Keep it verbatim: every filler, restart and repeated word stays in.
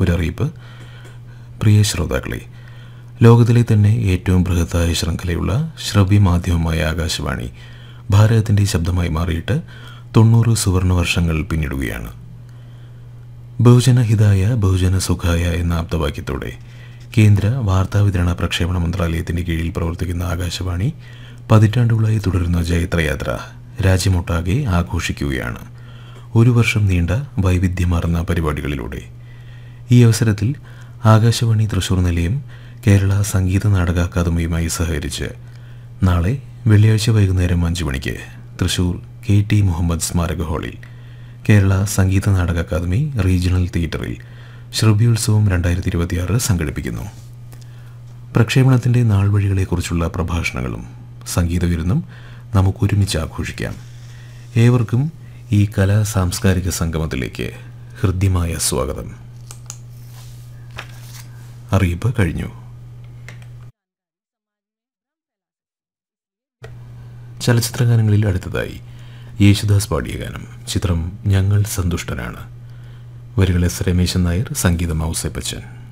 ഒരറിയിപ്പ്. പ്രിയ ശ്രോതാക്കളെ, ലോകത്തിലെ തന്നെ ഏറ്റവും ബൃഹത്തായ ശൃംഖലയുള്ള ശ്രവ്യമാധ്യമമായ ആകാശവാണി ഭാരതത്തിൻ്റെ ശബ്ദമായി മാറിയിട്ട് തൊണ്ണൂറ് സുവർണ വർഷങ്ങൾ പിന്നിടുകയാണ്. ബഹുജനഹിതായ ബഹുജന സുഖായ എന്ന ആപ്തവാക്യത്തോടെ കേന്ദ്ര വാർത്താവിതരണ പ്രക്ഷേപണ മന്ത്രാലയത്തിൻ്റെ കീഴിൽ പ്രവർത്തിക്കുന്ന ആകാശവാണി പതിറ്റാണ്ടുകളായി തുടരുന്ന ജൈത്രയാത്ര രാജ്യമൊട്ടാകെ ആഘോഷിക്കുകയാണ്, ഒരു വർഷം നീണ്ട വൈവിധ്യമാർന്ന പരിപാടികളിലൂടെ. ഈ അവസരത്തിൽ ആകാശവാണി തൃശൂർ നിലയം കേരള സംഗീത നാടക അക്കാദമിയുമായി സഹകരിച്ച് നാളെ വെള്ളിയാഴ്ച വൈകുന്നേരം അഞ്ചു മണിക്ക് തൃശൂർ കെ ടി മുഹമ്മദ് സ്മാരക ഹാളിൽ കേരള സംഗീത നാടക അക്കാദമി റീജിയണൽ തിയേറ്ററിൽ ശ്രവ്യോത്സവം രണ്ടായിരത്തി ഇരുപത്തിയാറ് സംഘടിപ്പിക്കുന്നു. പ്രക്ഷേപണത്തിൻ്റെ നാൾവഴികളെക്കുറിച്ചുള്ള പ്രഭാഷണങ്ങളും സംഗീത വിരുന്നും നമുക്കൊരുമിച്ച് ആഘോഷിക്കാം. ഏവർക്കും ഈ കലാ സാംസ്കാരിക സംഗമത്തിലേക്ക് ഹൃദ്യമായ സ്വാഗതം. അറിയിപ്പ് കഴിഞ്ഞു. ചലച്ചിത്രഗാനങ്ങളിൽ അടുത്തതായി യേശുദാസ് പാടിയ ഗാനം. ചിത്രം ഞങ്ങൾ സന്തുഷ്ടനാണ്. വരികൾ എസ് രമേശൻ നായർ, സംഗീതം ഔസേപ്പച്ചൻ.